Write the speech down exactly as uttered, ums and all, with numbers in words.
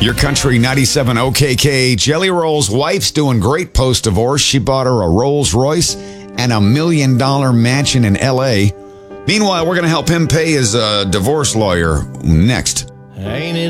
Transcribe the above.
Your Country ninety-seven O K K. Jelly Roll's wife's doing great post-divorce. She bought her a Rolls Royce and a million dollar mansion in L A. Meanwhile, we're going to help him pay his uh, divorce lawyer next. Ain't it